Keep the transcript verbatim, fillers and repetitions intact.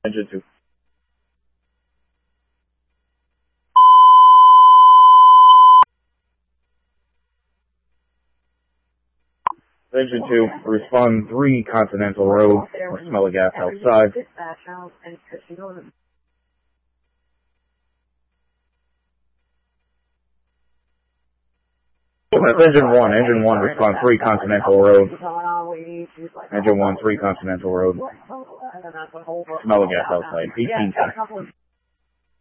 Engine two. Engine two, respond three Continental Road, or smell of gas outside. That's engine one, engine one, respond three Continental Road. Engine one, three Continental Road. Smell of gas outside, eighteen seconds.